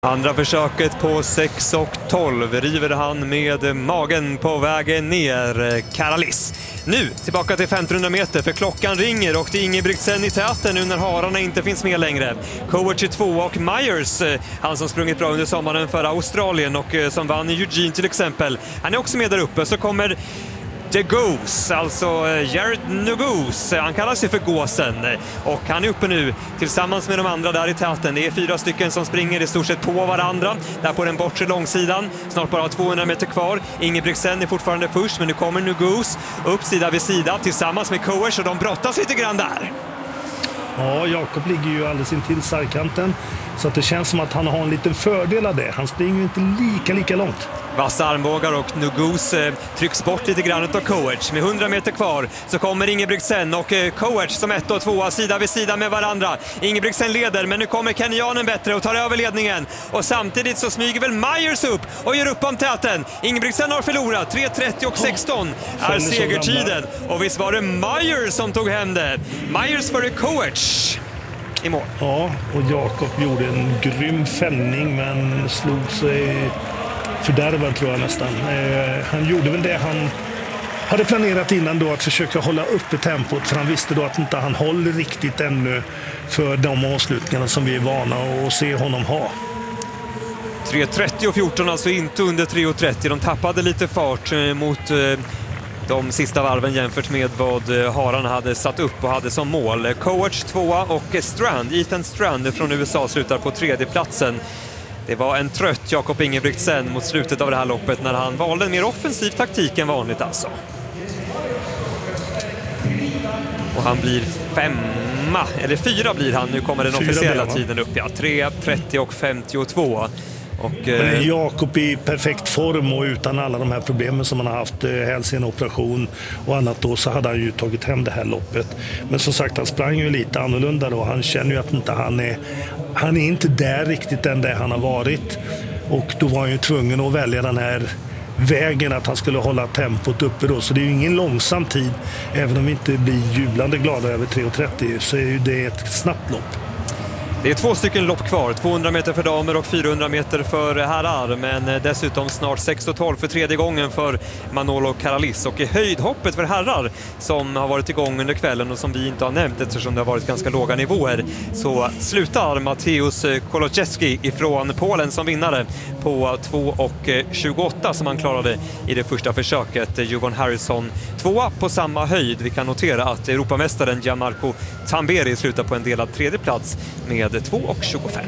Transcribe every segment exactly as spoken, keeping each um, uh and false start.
Andra försöket på sex och tolv river han med magen på vägen ner. Karalis. Nu tillbaka till femtonhundra meter för klockan ringer och det är Ingebrigtsen i täten nu när hararna inte finns med längre. Coach två och Myers, han som sprungit bra under sommaren för Australien och som vann i Eugene till exempel. Han är också med där uppe. Så kommer The Goose, alltså Jared Nuguse, han kallar sig för Gåsen och han är uppe nu tillsammans med de andra där i täten. Det är fyra stycken som springer i stort sett på varandra där på den bortre långsidan. Snart bara tvåhundra meter kvar. Ingebrigtsen är fortfarande först, men nu kommer Nuguse upp sida vid sida tillsammans med Coach och de brottas lite grann där. Ja, Jakob ligger ju alldeles intill sargkanten så att det känns som att han har en liten fördel av det. Han springer ju inte lika, lika långt. Vassa armbågar och Nuguse eh, trycks bort lite grann av Coach. Med hundra meter kvar så kommer Ingebrigtsen och eh, Coach som ett och tvåa sida vid sida med varandra. Ingebrigtsen leder, men nu kommer kenyanen bättre och tar över ledningen. Och samtidigt så smyger väl Myers upp och gör upp om täten. Ingebrigtsen har förlorat. tre trettio och sexton är segertiden. Och visst var det Myers som tog hem det. Myers för Coach i mål. Ja, och Jakob gjorde en grym fällning men slog sig fördärvad tror jag nästan. Eh, han gjorde väl det han hade planerat innan då, att försöka hålla uppe tempot, för han visste då att inte han håller riktigt ännu för de avslutningarna som vi är vana att se honom ha. tre trettio och fjorton, alltså inte under tre trettio. De tappade lite fart eh, mot eh, de sista varven jämfört med vad hararna hade satt upp och hade som mål. Coach tvåa och Strand, Ethan Strand från U S A slutar på tredje platsen. Det var en trött Jakob Ingebrigtsen mot slutet av det här loppet när han valde en mer offensiv taktik än vanligt alltså. Och han blir femma, eller fyra blir han, nu kommer den fyra officiella blir, tiden upp, ja. tre trettio och femtiotvå. Och, eh... Jakob i perfekt form och utan alla de här problemen som han har haft, hälsenoperation och annat då, så hade han ju tagit hem det här loppet. Men som sagt, han sprang ju lite annorlunda då. Han känner ju att inte han är han är inte där riktigt än där han har varit. Och då var han ju tvungen att välja den här vägen, att han skulle hålla tempot uppe då. Så det är ju ingen långsam tid. Även om vi inte blir jublande glada över tre trettio så är ju det ett snabbt lopp. Det är två stycken lopp kvar, tvåhundra meter för damer och fyrahundra meter för herrar, men dessutom snart sex och tolv för tredje gången för Manolo Karalis. Och i höjdhoppet för herrar som har varit igång under kvällen och som vi inte har nämnt eftersom det har varit ganska låga nivåer, så slutar Mateusz Koloczewski ifrån Polen som vinnare på två och tjugoåtta som han klarade i det första försöket. Jovan Harrison tvåa på samma höjd. Vi kan notera att Europamästaren Gianmarco Tamberi slutar på en delad tredje plats med två och tjugofem.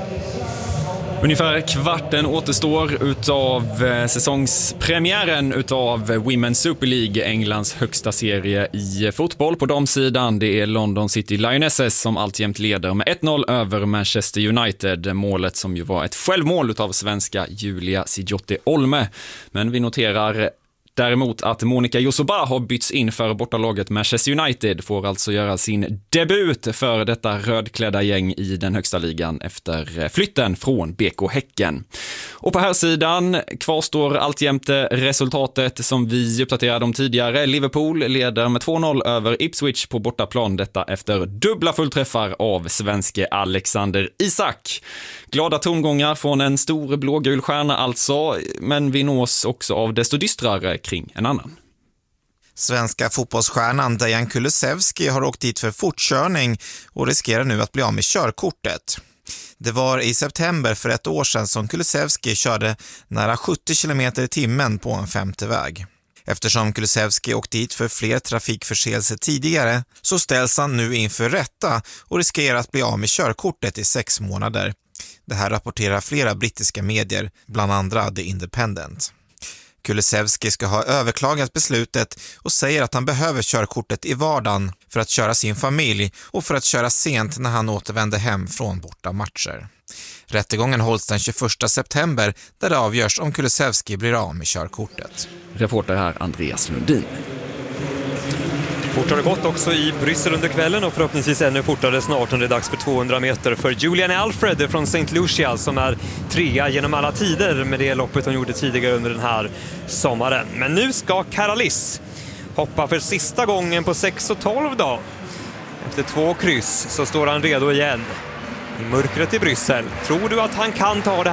Ungefär kvarten återstår utav säsongspremiären utav Women's Super League, Englands högsta serie i fotboll. På damsidan, det är London City Lionesses som alltjämt leder med ett noll över Manchester United. Målet som ju var ett självmål utav svenska Julia Sijotte Olme. Men vi noterar däremot att Monica Josoba har bytts in för bortalaget Manchester United, får alltså göra sin debut för detta rödklädda gäng i den högsta ligan efter flytten från B K Häcken. Och på här sidan kvarstår alltjämt resultatet som vi uppdaterade om tidigare. Liverpool leder med två noll över Ipswich på bortaplan, detta efter dubbla fullträffar av svenske Alexander Isak. Glada tongångar från en stor blågul stjärna alltså, men vi nås också av desto dystrare kring en annan. Svenska fotbollsstjärnan Dejan Kulusevski har åkt dit för fortkörning och riskerar nu att bli av med körkortet. Det var i september för ett år sedan som Kulusevski körde nära sjuttio kilometer i timmen på en femte väg. Eftersom Kulusevski åkt dit för fler trafikförseelser tidigare så ställs han nu inför rätta och riskerar att bli av med körkortet i sex månader. Det här rapporterar flera brittiska medier, bland andra The Independent. Kulusevski ska ha överklagat beslutet och säger att han behöver körkortet i vardagen för att köra sin familj och för att köra sent när han återvänder hem från borta matcher. Rättegången hålls den tjugoförsta september där det avgörs om Kulusevski blir av med körkortet. Reporter här Andreas Lundin. Fort har det gått också i Bryssel under kvällen och förhoppningsvis ännu fortare snart när det är dags för tvåhundra meter för Julian Alfred från Saint Lucia som är trea genom alla tider med det loppet hon gjorde tidigare under den här sommaren. Men nu ska Karalis hoppa för sista gången på sex och tolv då. Efter två kryss så står han redo igen. I mörkret i Bryssel. Tror du att han kan ta det här?